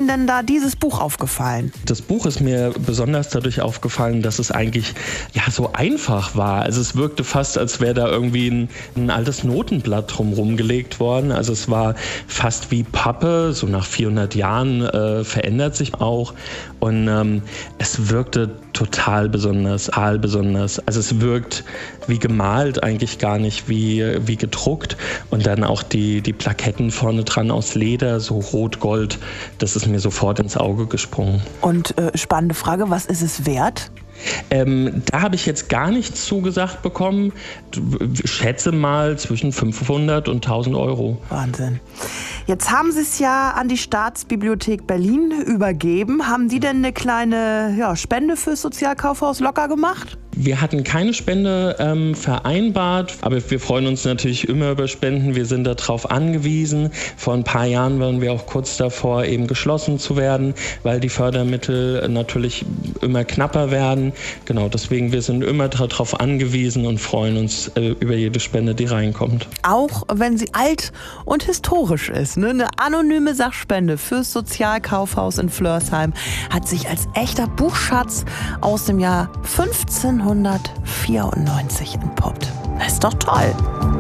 denn da dieses Buch aufgefallen? Das Buch ist mir besonders dadurch aufgefallen, dass es eigentlich so einfach war. Also es wirkte fast, als wäre da irgendwie ein altes Notenblatt drumherum gelegt worden. Also es war fast wie Pappe, so nach 400 Jahren verändert sich auch. Und es wirkte total besonders. Also es wirkt wie gemalt, eigentlich gar nicht wie gedruckt. Und dann auch die Plaketten vorne dran aus Leder, so rot-gold, das ist mir sofort ins Auge gesprungen. Und spannende Frage, was ist es wert? Da habe ich jetzt gar nichts zugesagt bekommen. Ich schätze mal zwischen 500 und 1000 Euro. Wahnsinn. Jetzt haben Sie es ja an die Staatsbibliothek Berlin übergeben. Haben die denn eine kleine Spende fürs Sozialkaufhaus locker gemacht? Wir hatten keine Spende vereinbart, aber wir freuen uns natürlich immer über Spenden. Wir sind darauf angewiesen. Vor ein paar Jahren waren wir auch kurz davor, eben geschlossen zu werden, weil die Fördermittel natürlich immer knapper werden. Genau, deswegen wir sind immer darauf angewiesen und freuen uns über jede Spende, die reinkommt. Auch wenn sie alt und historisch ist. Ne? Eine anonyme Sachspende fürs Sozialkaufhaus in Flörsheim hat sich als echter Buchschatz aus dem Jahr 1594 entpuppt. Das ist doch toll.